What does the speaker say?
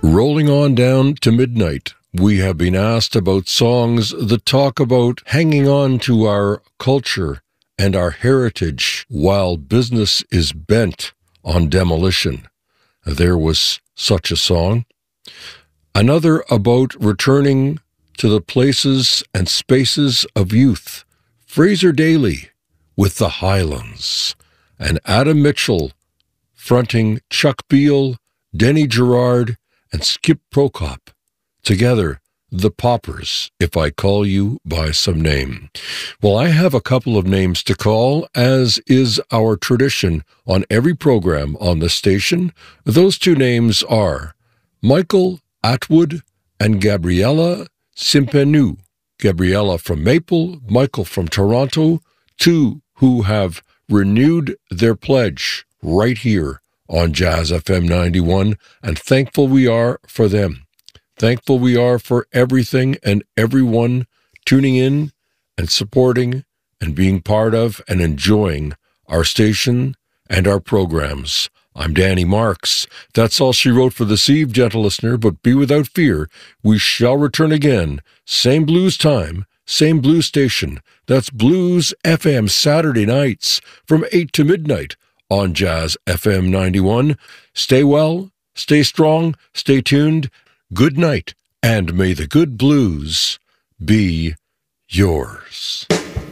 Rolling on down to midnight, we have been asked about songs that talk about hanging on to our culture and our heritage while business is bent on demolition. There was such a song. Another about returning to the places and spaces of youth. Fraser Daly with the Highlands, and Adam Mitchell fronting Chuck Beal, Denny Gerard, and Skip Prokop. Together, The Poppers, If I Call You by Some Name. Well, I have a couple of names to call, as is our tradition on every program on the station. Those two names are Michael Atwood and Gabriella Simpenu. Gabriella from Maple, Michael from Toronto, two who have renewed their pledge right here on Jazz FM 91, and thankful we are for them. Thankful we are for everything and everyone tuning in and supporting and being part of and enjoying our station and our programs. I'm Danny Marks. That's all she wrote for this eve, gentle listener, but be without fear. We shall return again. Same blues time, same blues station. That's Blues FM Saturday nights from 8 to midnight on Jazz FM 91. Stay well, stay strong, stay tuned. Good night, and may the good blues be yours.